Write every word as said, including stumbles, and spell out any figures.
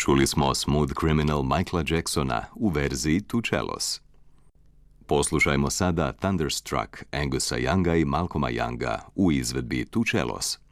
Čuli smo Smooth Criminal Michaela Jacksona u verziji Tučelos. Poslušajmo sada Thunderstruck Angusa Younga i Malcolma Younga u izvedbi Tučelos.